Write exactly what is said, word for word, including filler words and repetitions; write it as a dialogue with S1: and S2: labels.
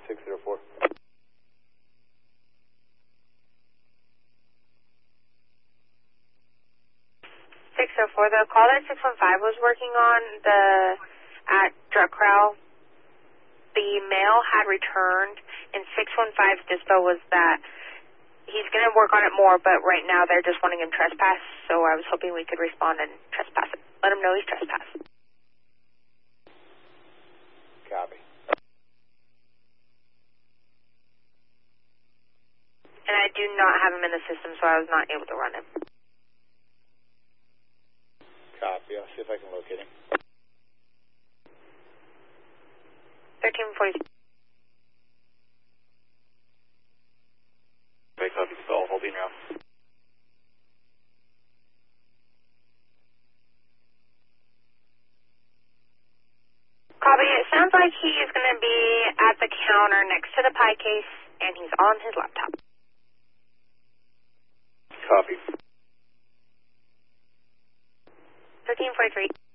S1: six zero four.
S2: six oh four, the call that six one five was working on the at Drug Corral, the mail had returned, and six one five's dispo was that he's going to work on it more, but right now they're just wanting him trespass, so I was hoping we could respond and trespass it. Let him know he's trespassed.
S1: Copy.
S2: And I do not have him in the system, so I was not able to run him.
S1: Copy. I'll see if I can locate him.
S2: thirteen forty.
S1: Big copy. Skull. Holding round.
S2: Copy. It sounds like he is going to be at the counter next to the pie case, and he's on his laptop.
S1: Copy.
S2: thirteen forty-three.